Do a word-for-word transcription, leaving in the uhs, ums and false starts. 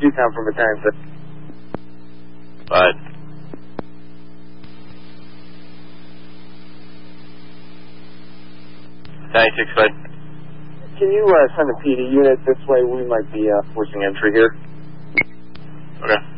G-Town from Battalion six. But ninety-six, bud. Can you uh, send a P D unit this way? We might be uh, forcing entry here. Okay.